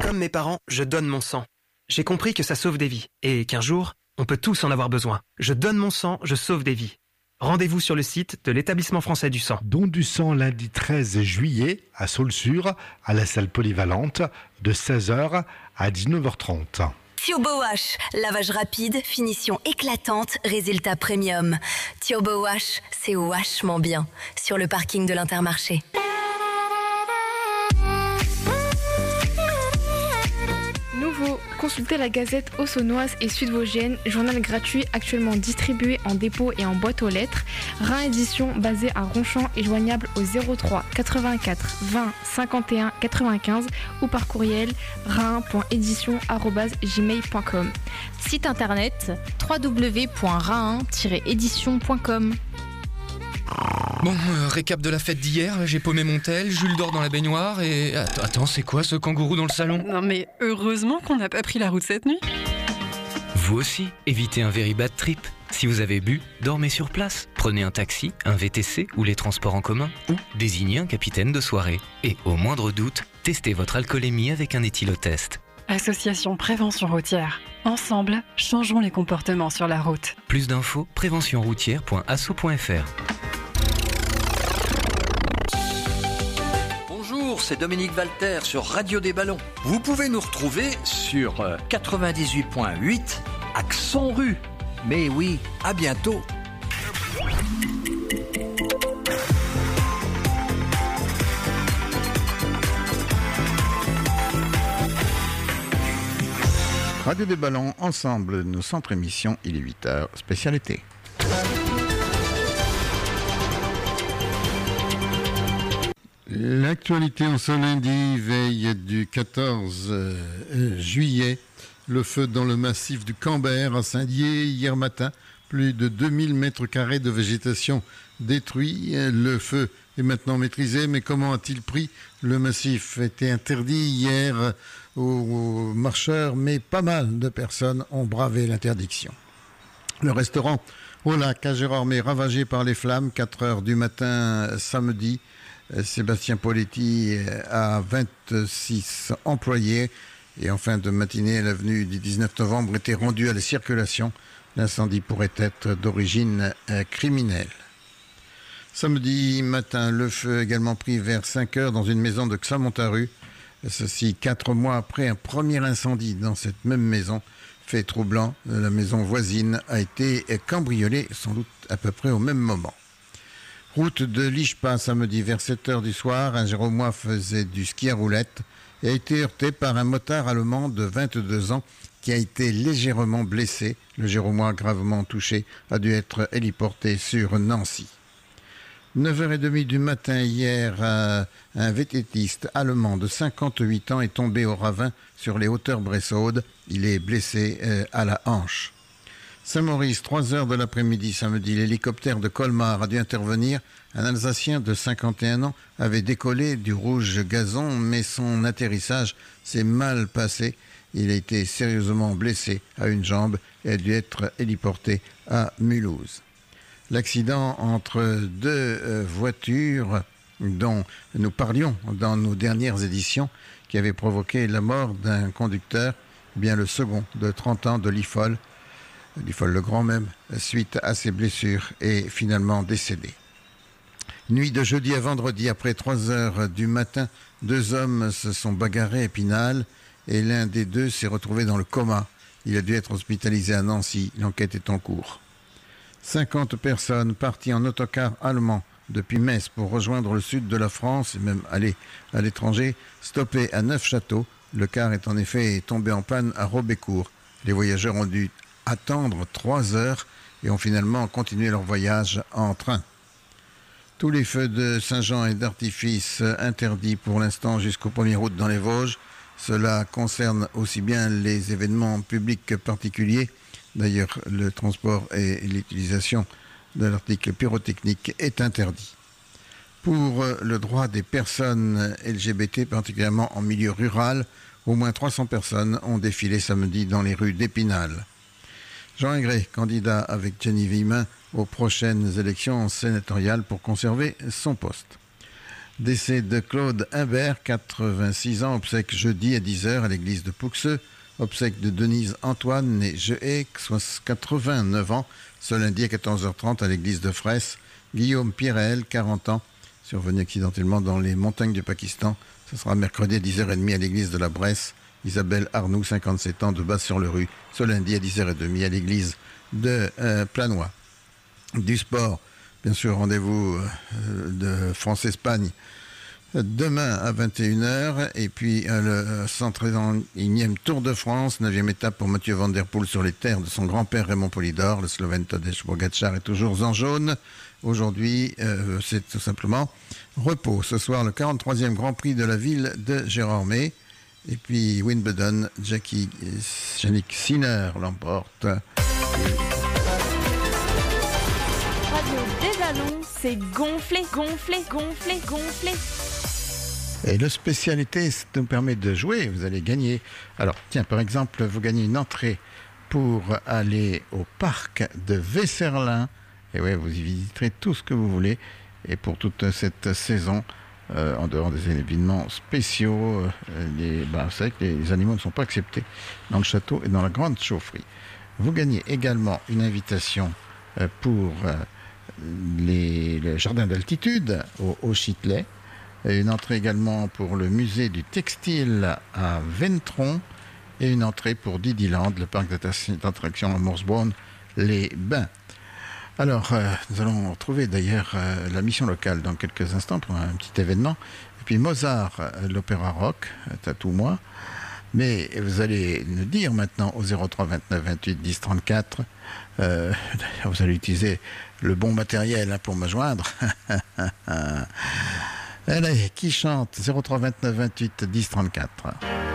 Comme mes parents, je donne mon sang. J'ai compris que ça sauve des vies et qu'un jour, on peut tous en avoir besoin. Je donne mon sang, je sauve des vies. Rendez-vous sur le site de l'Établissement français du sang. Don du sang lundi 13 juillet à Saulsure, à la salle polyvalente, de 16h à 19h30. Turbo Wash, lavage rapide, finition éclatante, résultat premium. Turbo Wash, c'est vachement bien. Sur le parking de l'Intermarché. Nouveau, consultez la Gazette Haute-Saônoise et Sud-Vosgienne, journal gratuit actuellement distribué en dépôt et en boîte aux lettres. Rhin édition basée à Ronchamp et joignable au 03 84 20 51 95 ou par courriel rhin.édition@gmail.com. Site internet www.rhin-édition.com. Bon, récap de la fête d'hier, j'ai paumé mon tel, Jules dort dans la baignoire et... Attends, c'est quoi ce kangourou dans le salon ? Non mais heureusement qu'on n'a pas pris la route cette nuit. Vous aussi, évitez un very bad trip. Si vous avez bu, dormez sur place. Prenez un taxi, un VTC ou les transports en commun ou désignez un capitaine de soirée. Et au moindre doute, testez votre alcoolémie avec un éthylotest. Association Prévention Routière. Ensemble, changeons les comportements sur la route. Plus d'infos, préventionroutière.asso.fr. Bonjour, c'est Dominique Valter sur Radio des Ballons. Vous pouvez nous retrouver sur 98.8 Axon-Rue. Mais oui, à bientôt. Radio des Ballons, ensemble, nos centres émissions, il est 8h, spécialité. L'actualité en ce lundi, veille du 14 juillet, le feu dans le massif du Cambert à Saint-Dié hier matin, plus de 2000 mètres carrés de végétation détruits. Le feu est maintenant maîtrisé, mais comment a-t-il pris ? Le massif était interdit hier aux marcheurs, mais pas mal de personnes ont bravé l'interdiction. Le restaurant au lac à Gérardmer est ravagé par les flammes, 4 heures du matin samedi. Sébastien Poletti a 26 employés et en fin de matinée, l'avenue du 19 novembre était rendue à la circulation. L'incendie pourrait être d'origine criminelle. Samedi matin, le feu a également pris vers 5 heures dans une maison de Xamontaru. Ceci 4 mois après un premier incendie dans cette même maison. Fait troublant, la maison voisine a été cambriolée sans doute à peu près au même moment. Route de Lichepas, samedi vers 7 heures du soir, un Géromois faisait du ski à roulettes et a été heurté par un motard allemand de 22 ans qui a été légèrement blessé. Le Géromois gravement touché a dû être héliporté sur Nancy. 9h30 du matin hier, un vététiste allemand de 58 ans est tombé au ravin sur les hauteurs Bressaudes. Il est blessé à la hanche. Saint-Maurice, 3h de l'après-midi samedi, l'hélicoptère de Colmar a dû intervenir. Un Alsacien de 51 ans avait décollé du Rouge Gazon, mais son atterrissage s'est mal passé. Il a été sérieusement blessé à une jambe et a dû être héliporté à Mulhouse. L'accident entre deux voitures dont nous parlions dans nos dernières éditions, qui avait provoqué la mort d'un conducteur, bien le second de 30 ans de Liffol le Grand même, suite à ses blessures, est finalement décédé. Nuit de jeudi à vendredi, après 3 heures du matin, 2 hommes se sont bagarrés à Épinal et l'un des deux s'est retrouvé dans le coma. Il a dû être hospitalisé à Nancy. L'enquête est en cours. 50 personnes parties en autocar allemand depuis Metz pour rejoindre le sud de la France et même aller à l'étranger, stoppées à Neufchâteau. Le car est en effet tombé en panne à Robécourt. Les voyageurs ont dû attendre 3 heures et ont finalement continué leur voyage en train. Tous les feux de Saint-Jean et d'artifice interdits pour l'instant jusqu'au 1er août dans les Vosges. Cela concerne aussi bien les événements publics que particuliers. D'ailleurs, le transport et l'utilisation de l'article pyrotechnique est interdit. Pour le droit des personnes LGBT, particulièrement en milieu rural, au moins 300 personnes ont défilé samedi dans les rues d'Épinal. Jean Ingré, candidat avec Jenny Villemin aux prochaines élections sénatoriales pour conserver son poste. Décès de Claude Imbert, 86 ans, obsèques jeudi à 10h à l'église de Pouxeux. Obsèques de Denise Antoine et Jehé, 89 ans, ce lundi à 14h30 à l'église de Fraisse. Guillaume Pirel, 40 ans, survenu accidentellement dans les montagnes du Pakistan. Ce sera mercredi à 10h30 à l'église de la Bresse. Isabelle Arnoux, 57 ans, de Bas-sur-le-Rue, ce lundi à 10h30 à l'église de Planois. Du sport, bien sûr, rendez-vous de France-Espagne demain à 21h. Et puis le 131e Tour de France, 9e étape pour Mathieu Van Der Poel sur les terres de son grand-père Raymond Polidor. Le Slovène Tadej Pogačar est toujours en jaune. Aujourd'hui, c'est tout simplement repos. Ce soir, le 43e Grand Prix de la ville de Gérardmer. Et puis Wimbledon, Jannik Sinner l'emporte. Radio des Ballons, c'est gonflé, gonflé, gonflé, gonflé. Et le spécialité, ça nous permet de jouer, vous allez gagner. Alors, tiens, par exemple, vous gagnez une entrée pour aller au parc de Vesserlin. Et ouais, vous y visiterez tout ce que vous voulez. Et pour toute cette saison, en dehors des événements spéciaux, c'est vrai que les animaux ne sont pas acceptés dans le château et dans la grande chaufferie. Vous gagnez également une invitation pour le jardin d'altitude au Chitelet. Une entrée également pour le musée du textile à Ventron. Et une entrée pour Didiland, le parc d'attractions à Morsborn, les Bains. Alors, nous allons retrouver d'ailleurs la mission locale dans quelques instants pour un petit événement. Et puis Mozart, l'opéra rock, Tatou-moi. Mais vous allez nous dire maintenant au 03 29 28 10 34, vous allez utiliser le bon matériel pour me joindre. Allez, qui chante 03 29 28 10 34.